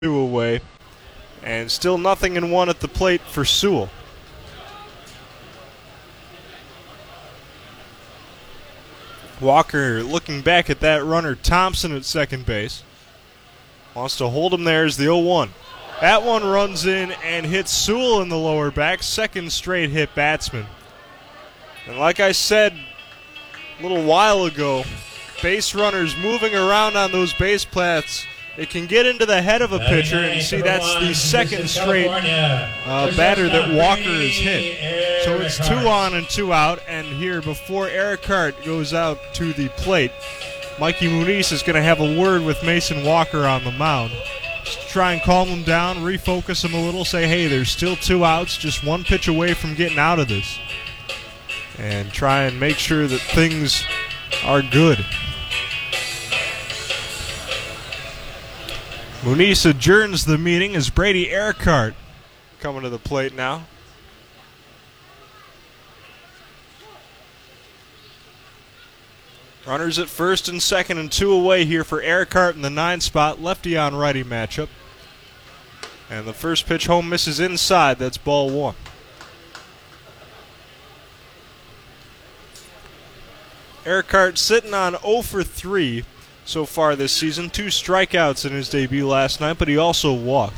2 away, and still 0-1 at the plate for Sewell. Walker looking back at that runner Thompson at second base. Wants to hold him there as the 0-1. That one runs in and hits Sewell in the lower back. Second straight hit batsman. And like I said a little while ago, base runners moving around on those base paths, it can get into the head of a pitcher, and see that's the second straight batter that Walker has hit. So it's 2 on and 2 out, and here before Eric Hart goes out to the plate, Mikey Muniz is going to have a word with Mason Walker on the mound. Just try and calm him down, refocus him a little, say, hey, there's still 2 outs, just 1 pitch away from getting out of this. And try and make sure that things are good. Muniz adjourns the meeting as Brady Ehrkart coming to the plate now. Runners at first and second and 2 away here for Ehrkart in the 9 spot, lefty on righty matchup. And the first pitch home misses inside, that's ball 1. Ehrkart sitting on 0 for 3 so far this season. 2 strikeouts in his debut last night, but he also walked.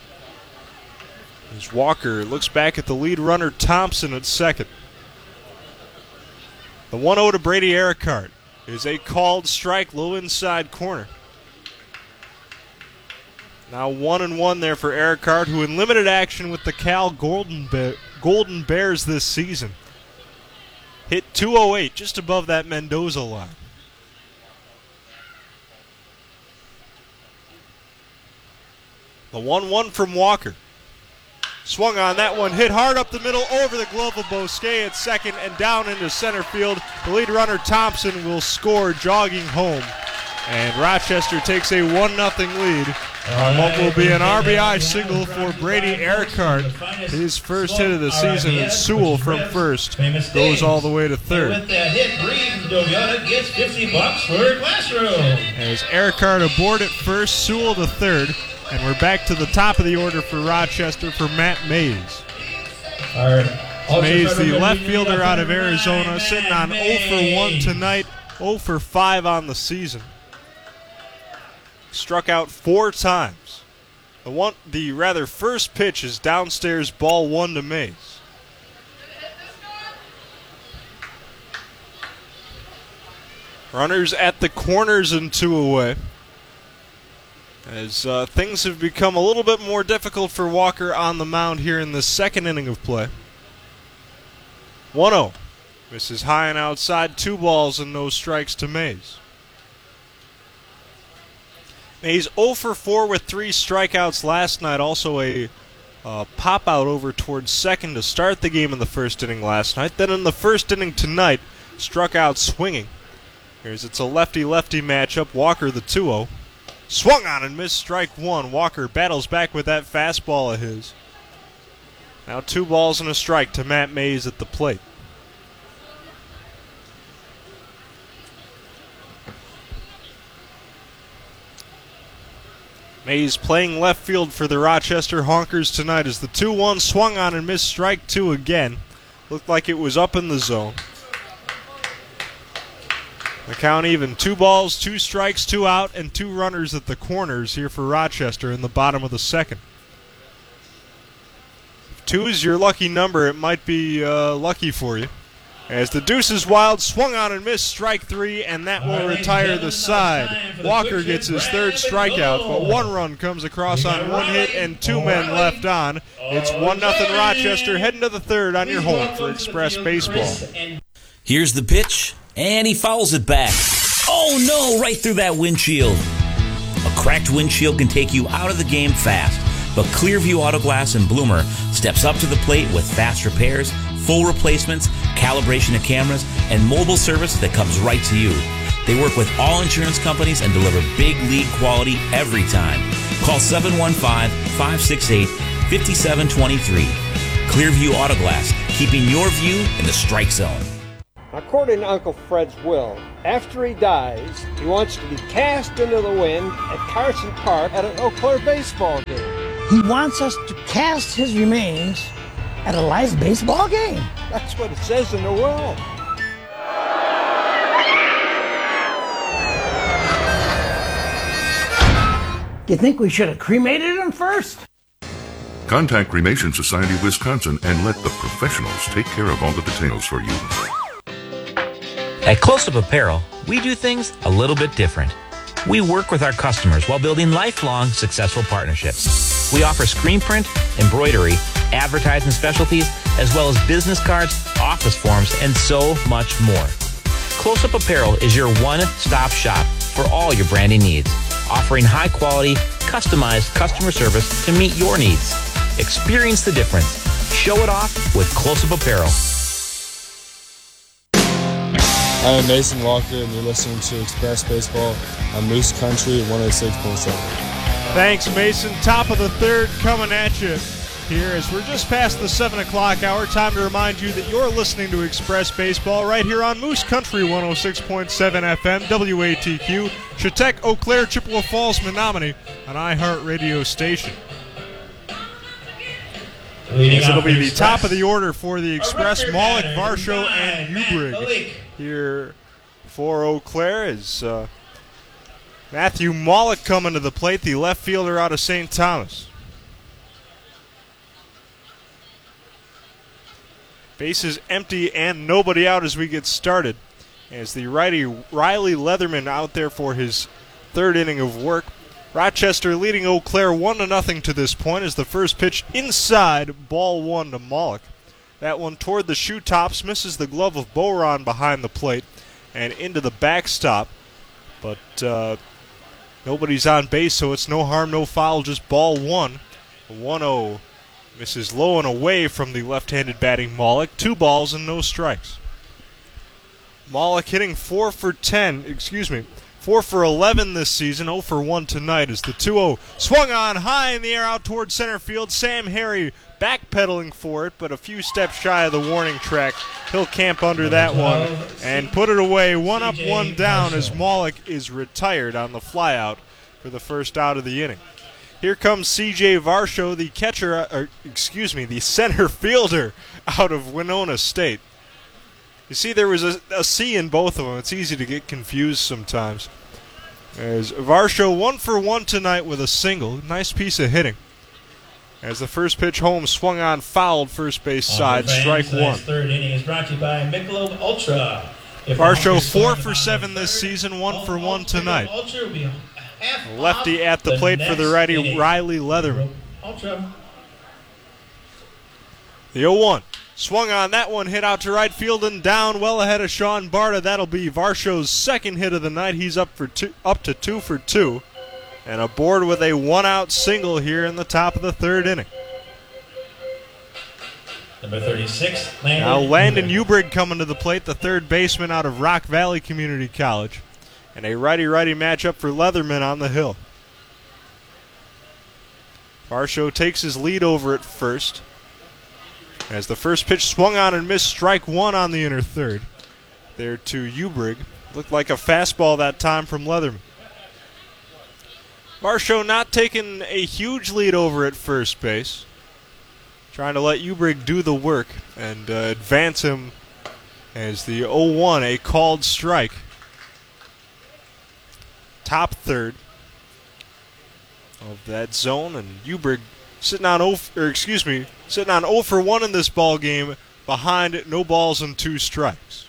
As Walker looks back at the lead runner Thompson at second. The 1-0 to Brady Ehrkart is a called strike, low inside corner. Now 1-1 there for Ehrkart, who in limited action with the Cal Golden Bears this season. Hit 208, just above that Mendoza line. The 1-1 from Walker. Swung on that one, hit hard up the middle, over the glove of Bosquet at second and down into center field. The lead runner Thompson will score jogging home. And Rochester takes a 1-0 lead on what will be an RBI single for Brady Ehrkart. His first hit of the season, and Sewell from first goes all the way to third. With that hit, Breeden Doviota gets $50 for Classroom. As Ehrkart aboard at first, Sewell to third. And we're back to the top of the order for Rochester for Matt Mays. Mays, the left fielder out of Arizona, sitting on 0 for 1 tonight, 0 for 5 on the season. Struck out 4 times. The first pitch is downstairs, ball 1 to Mays. Runners at the corners and 2 away. As things have become a little bit more difficult for Walker on the mound here in the second inning of play. 1-0. Misses high and outside, 2 balls and no strikes to Mays. Mays 0 for 4 with 3 strikeouts last night. Also a pop out over towards second to start the game in the first inning last night. Then in the first inning tonight, struck out swinging. It's a lefty-lefty matchup. Walker the 2-0. Swung on and missed strike 1. Walker battles back with that fastball of his. Now 2 balls and a strike to Matt Mays at the plate. Mays playing left field for the Rochester Honkers tonight as the 2-1 swung on and missed strike 2 again. Looked like it was up in the zone. The count even, 2 balls, 2 strikes, 2 out, and 2 runners at the corners here for Rochester in the bottom of the second. If 2 is your lucky number, it might be lucky for you. As the deuce is wild, swung on and missed strike 3, and that will retire the side. Walker gets his 3rd strikeout, but 1 run comes across on 1 hit and 2 men left on. It's 1-0 Rochester, heading to the 3rd on your home for Express Baseball. Here's the pitch. And he fouls it back. Oh no, right through that windshield. A cracked windshield can take you out of the game fast, but Clearview Auto Glass in Bloomer steps up to the plate with fast repairs, full replacements, calibration of cameras, and mobile service that comes right to you. They work with all insurance companies and deliver big league quality every time. Call 715-568-5723. Clearview Auto Glass, keeping your view in the strike zone. According to Uncle Fred's will, after he dies, he wants to be cast into the wind at Carson Park at an Eau Claire baseball game. He wants us to cast his remains at a live baseball game. That's what it says in the will. You think we should have cremated him first? Contact Cremation Society of Wisconsin and let the professionals take care of all the details for you. At Close Up Apparel, we do things a little bit different. We work with our customers while building lifelong successful partnerships. We offer screen print, embroidery, advertising specialties, as well as business cards, office forms, and so much more. Close Up Apparel is your one-stop shop for all your branding needs, offering high-quality, customized customer service to meet your needs. Experience the difference. Show it off with Close Up Apparel. I'm Mason Walker, and you're listening to Express Baseball on Moose Country 106.7. Thanks, Mason. Top of the third coming at you here as we're just past the 7 o'clock hour. Time to remind you that you're listening to Express Baseball right here on Moose Country 106.7 FM, WATQ, Chetek, Eau Claire, Chippewa Falls, Menominee, an iHeartRadio station. As it'll be the top of the order for the Express, Maulik, Varsho, and Ubrig here for Eau Claire is Matthew Maulik coming to the plate, the left fielder out of St. Thomas. Bases empty and nobody out as we get started. As the righty Riley Leatherman out there for his third inning of work. Rochester leading Eau Claire 1-0 to this point as the first pitch inside, ball one to Maulik. That one toward the shoe tops, misses the glove of Boron behind the plate and into the backstop. But nobody's on base, so it's no harm, no foul, just ball one. 1-0. Misses low and away from the left-handed batting Maulik. 2 balls and no strikes. Maulik hitting 4 for 11 this season, 0 for 1 tonight as the 2-0 swung on high in the air out towards center field. Sam Harry backpedaling for it, but a few steps shy of the warning track. He'll camp under that one and put it away. 1 up, 1 down as Maulik is retired on the flyout for the first out of the inning. Here comes C.J. Varsho, the center fielder out of Winona State. You see, there was a C in both of them. It's easy to get confused sometimes. As Varsho 1 for 1 tonight with a single. Nice piece of hitting. As the first pitch home swung on, fouled first base side, strike one. Third inning is brought to you by Michelob Ultra. Varsho 4 for 7 this season, 1 for 1 tonight. Lefty at the plate for the righty Riley Leatherman. The 0-1. Swung on that one, hit out to right field and down well ahead of Sean Barta. That'll be Varsho's second hit of the night. He's up to 2 for 2. And aboard with a 1-out single here in the top of the third inning. Number 36, Landon Ubrig coming to the plate, the third baseman out of Rock Valley Community College. And a righty-righty matchup for Leatherman on the hill. Varsho takes his lead over at first. As the first pitch swung on and missed, strike one on the inner third. There to Ubrig. Looked like a fastball that time from Leatherman. Varsho not taking a huge lead over at first base. Trying to let Ubrig do the work and advance him as the 0-1, a called strike. Top third of that zone, and Ubrig sitting on 0 for 1 in this ball game, behind no balls and 2 strikes.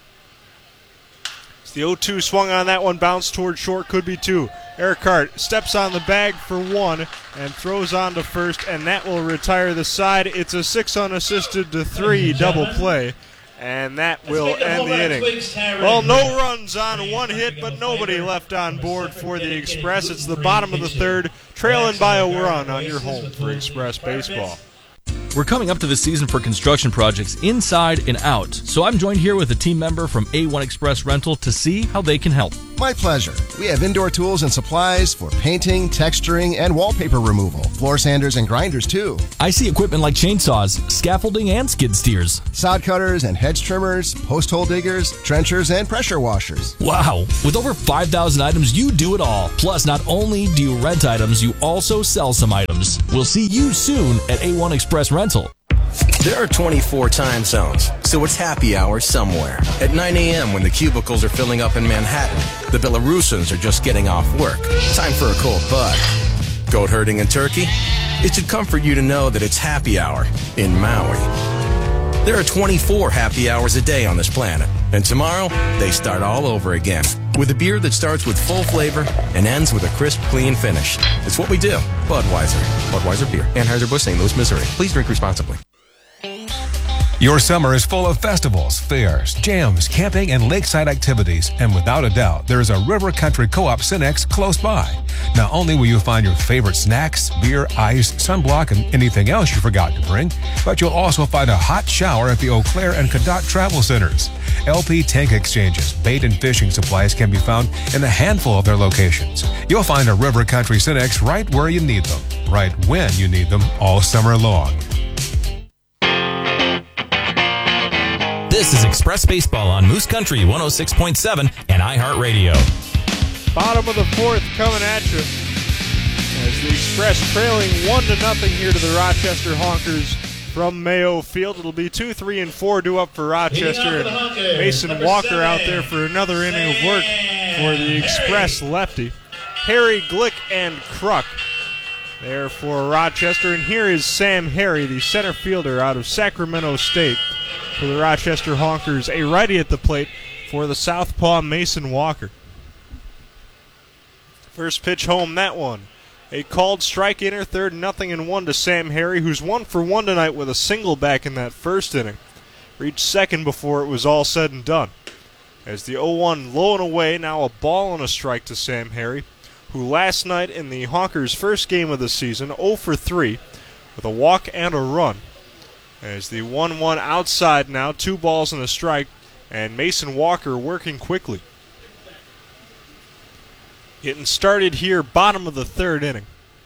As the 0-2 swung on that one, bounced toward short, could be 2. Eric Hart steps on the bag for 1 and throws on to first, and that will retire the side. It's a 6 unassisted to 3 double play. And that will end the inning. Well, no runs on 1 hit, but nobody left on board for the Express. It's the bottom of the third, trailing by a run on your home for Express Baseball. We're coming up to the season for construction projects inside and out, so I'm joined here with a team member from A1 Express Rental to see how they can help. My pleasure. We have indoor tools and supplies for painting, texturing, and wallpaper removal. Floor sanders and grinders, too. I see equipment like chainsaws, scaffolding, and skid steers. Sod cutters and hedge trimmers, post hole diggers, trenchers, and pressure washers. Wow. With over 5,000 items, you do it all. Plus, not only do you rent items, you also sell some items. We'll see you soon at A1 Express Rental. There are 24 time zones, so it's happy hour somewhere. At 9 a.m. when the cubicles are filling up in Manhattan, the Belarusians are just getting off work. Time for a cold bud. Goat herding in Turkey? It should comfort you to know that it's happy hour in Maui. There are 24 happy hours a day on this planet, and tomorrow they start all over again with a beer that starts with full flavor and ends with a crisp, clean finish. It's what we do. Budweiser. Budweiser Beer. Anheuser-Busch, St. Louis, Missouri. Please drink responsibly. Your summer is full of festivals, fairs, jams, camping, and lakeside activities. And without a doubt, there is a River Country Co-op Cinex close by. Not only will you find your favorite snacks, beer, ice, sunblock, and anything else you forgot to bring, but you'll also find a hot shower at the Eau Claire and Cadott Travel Centers. LP tank exchanges, bait and fishing supplies can be found in a handful of their locations. You'll find a River Country Cinex right where you need them, right when you need them, all summer long. This is Express Baseball on Moose Country 106.7 and iHeartRadio. Bottom of the fourth coming at you as the Express trailing 1-0 here to the Rochester Honkers from Mayo Field. It'll be 2, 3, and 4 due up for Rochester, and Mason Walker out there for another inning of work for the Express lefty. Harry, Glick, and Kruk there for Rochester, and here is Sam Harry, the center fielder out of Sacramento State for the Rochester Honkers, a righty at the plate for the southpaw Mason Walker. First pitch home, that one. A called strike, inner, 3-0-1 to Sam Harry, who's 1 for 1 tonight with a single back in that first inning. Reached second before it was all said and done. As the 0-1 low and away, now a ball and a strike to Sam Harry, who last night in the Honkers' first game of the season, 0 for 3 with a walk and a run. As the 1-1 outside now, 2 balls and a strike, and Mason Walker working quickly. Getting started here, bottom of the third inning.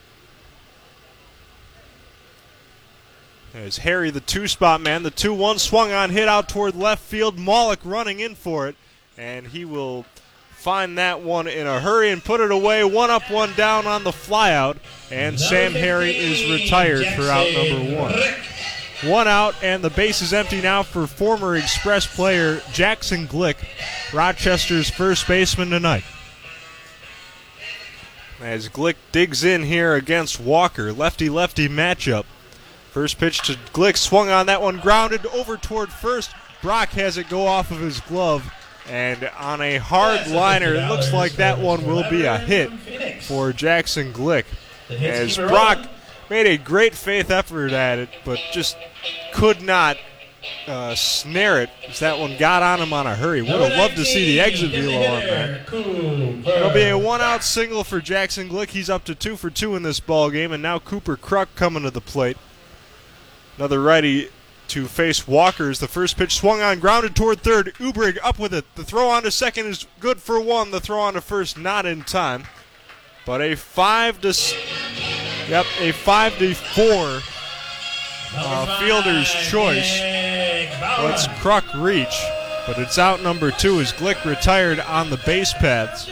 As Harry, the two-spot man, the 2-1 swung on, hit out toward left field. Maulik running in for it, and he will find that one in a hurry and put it away. 1 up, 1 down on the flyout, and Sam Harry is retired for out number 1. 1 out, and the base is empty now for former Express player Jackson Glick, Rochester's first baseman tonight. As Glick digs in here against Walker, lefty-lefty matchup. First pitch to Glick, swung on that one, grounded over toward first. Brock has it go off of his glove, and on a hard liner, it looks like that one will be a hit for Jackson Glick. As Brock made a great faith effort at it, but just could not snare it as that one got on him on a hurry. Would have loved to see the exit velo on that. It'll be a 1-out single for Jackson Glick. He's up to 2 for 2 in this ball game, and now Cooper Kruk coming to the plate. Another righty to face Walker's. The first pitch swung on, grounded toward third. Ubrig up with it. The throw on to second is good for 1. The throw on to first not in time. But a 5-4 fielder's choice lets Kruk reach, but it's out number 2 as Glick retired on the base paths.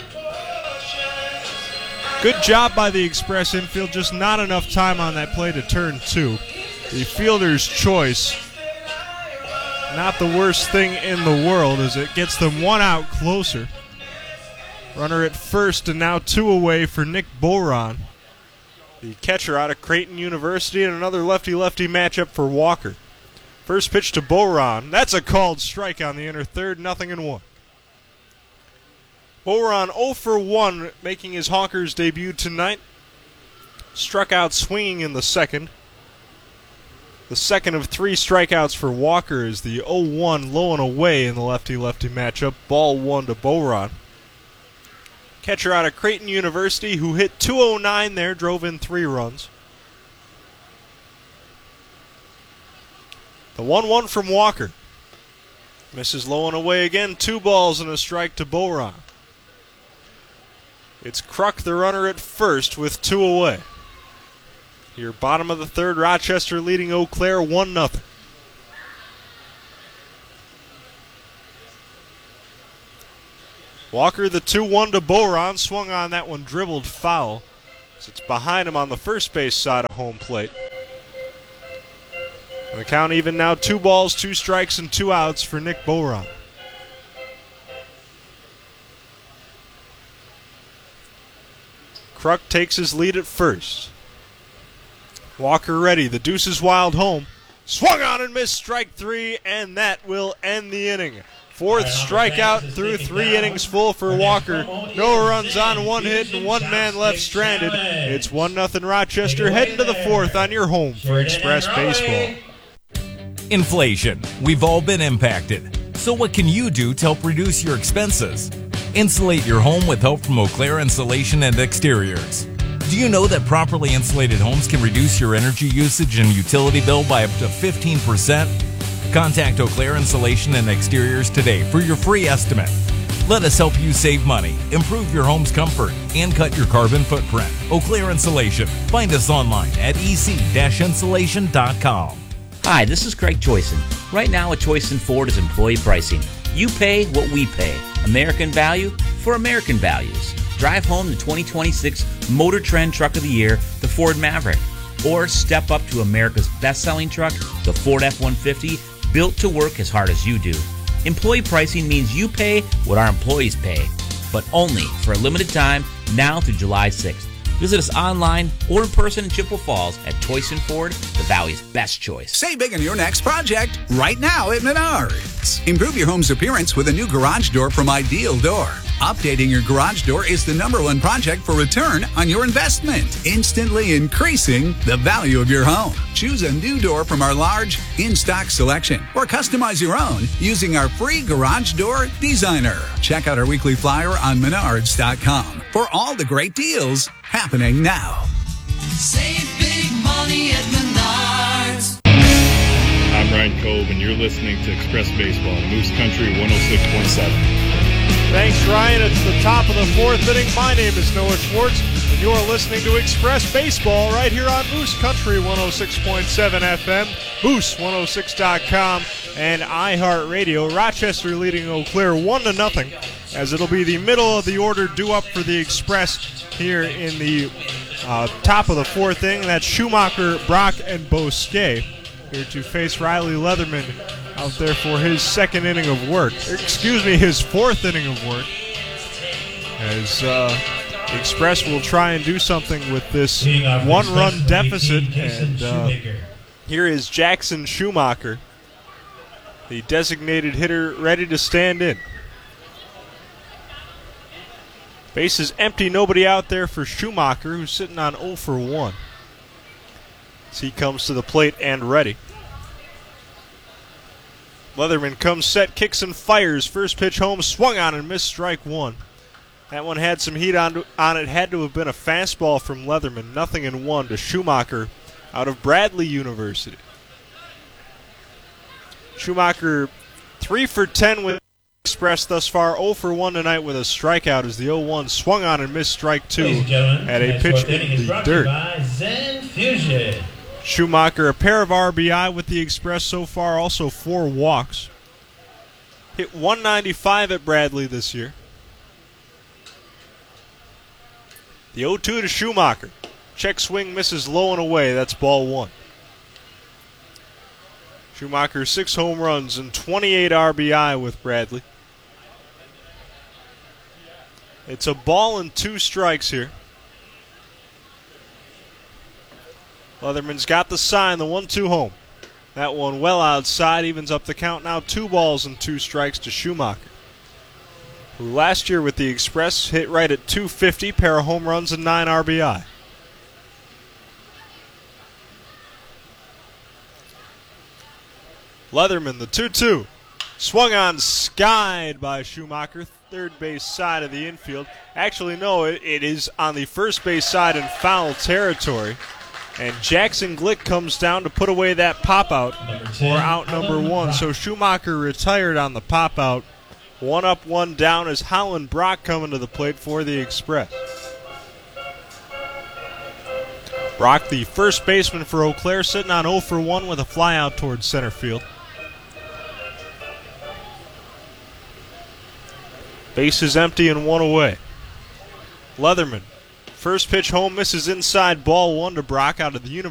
Good job by the Express infield, just not enough time on that play to turn 2. The fielder's choice, not the worst thing in the world, as it gets them 1 out closer. Runner at first, and now 2 away for Nick Boron, the catcher out of Creighton University, and another lefty-lefty matchup for Walker. First pitch to Boron. That's a called strike on the inner third, 0-1. Boron 0 for 1, making his Honkers debut tonight. Struck out swinging in the second. The second of 3 strikeouts for Walker is the 0-1 low and away in the lefty-lefty matchup. Ball 1 to Boron. Catcher out of Creighton University who hit .209 there, drove in 3 runs. The 1-1 from Walker. Misses low and away again. 2 balls and a strike to Boron. It's Kruk, the runner, at first with 2 away. Here, bottom of the third, Rochester leading Eau Claire 1-0. Walker, the 2-1 to Boron, swung on that one, dribbled foul. So it's behind him on the first base side of home plate. And the count even now, 2 balls, 2 strikes, and 2 outs for Nick Boron. Kruk takes his lead at first. Walker ready, the deuces wild home. Swung on and missed, strike 3, and that will end the inning. 4th strikeout through 3 innings full for Walker. No runs on, 1 hit, and 1 man left stranded. It's 1-0 Rochester, heading to the 4th on your home for Express Baseball. Inflation. We've all been impacted. So what can you do to help reduce your expenses? Insulate your home with help from Eau Claire Insulation and Exteriors. Do you know that properly insulated homes can reduce your energy usage and utility bill by up to 15%? Contact Eau Claire Insulation and Exteriors today for your free estimate. Let us help you save money, improve your home's comfort, and cut your carbon footprint. Eau Claire Insulation. Find us online at ec-insulation.com. Hi, this is Craig Choyson. Right now at Choyson Ford is employee pricing. You pay what we pay. American value for American values. Drive home the 2026 Motor Trend Truck of the Year, the Ford Maverick. Or step up to America's best-selling truck, the Ford F-150, built to work as hard as you do. Employee pricing means you pay what our employees pay, but only for a limited time, now through July 6th. Visit us online or in person in Chippewa Falls at Choyson Ford, the Valley's best choice. Save big on your next project right now at Menards. Improve your home's appearance with a new garage door from Ideal Door. Updating your garage door is the #1 project for return on your investment, instantly increasing the value of your home. Choose a new door from our large in-stock selection or customize your own using our free garage door designer. Check out our weekly flyer on Menards.com for all the great deals happening now. Save big money at Menards. I'm Ryan Cove, and you're listening to Express Baseball, Moose Country 106.7. Thanks, Ryan. It's the top of the 4th inning. My name is Noah Schwartz, and you are listening to Express Baseball right here on Moose Country 106.7 FM, Moose106.com, and iHeartRadio. Rochester leading Eau Claire 1-0, as it'll be the middle of the order due up for the Express here in the top of the 4th inning. That's Schumacher, Brock, and Bosquet here to face Riley Leatherman out there for his his 4th inning of work. As the Express will try and do something with this 1-run deficit. And here is Jackson Schumacher, the designated hitter, ready to stand in. Base is empty, nobody out there for Schumacher, who's sitting on 0 for 1. As he comes to the plate and ready. Leatherman comes set, kicks and fires. First pitch home, swung on and missed, strike 1. That one had some heat on it. Had to have been a fastball from Leatherman. 0-1 to Schumacher out of Bradley University. Schumacher 3 for 10 with Express thus far, 0 for 1 tonight with a strikeout as the 0-1 swung on and missed, strike 2 at a pitch in the dirt. Schumacher, a pair of RBI with the Express so far, also 4 walks. Hit 195 at Bradley this year. The 0-2 to Schumacher. Check swing misses low and away. That's ball 1. Schumacher 6 home runs and 28 RBI with Bradley. It's a ball and 2 strikes here. Leatherman's got the sign, the 1-2 home. That one well outside, evens up the count now. 2 balls and 2 strikes to Schumacher, who last year with the Express hit right at .250, pair of home runs and 9 RBI. Leatherman, the 2-2. Swung on, skied by Schumacher, third base side of the infield. Actually, no, it is on the first base side in foul territory. And Jackson Glick comes down to put away that pop-out for out number 1. So Schumacher retired on the pop-out. 1 up, 1 down as Holland Brock coming to the plate for the Express. Brock, the first baseman for Eau Claire, sitting on 0 for 1 with a fly out towards center field. Base is empty and 1 away. Leatherman, first pitch home, misses inside, ball 1 to Brock out of the universe.